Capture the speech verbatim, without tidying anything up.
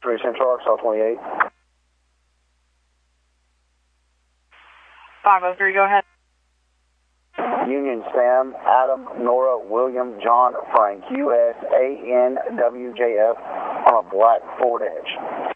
three Central, Arkansas twenty-eight. five oh three, go ahead. Union Sam, Adam, Nora, William, John, Frank, U S A N W J F on a black Ford Edge.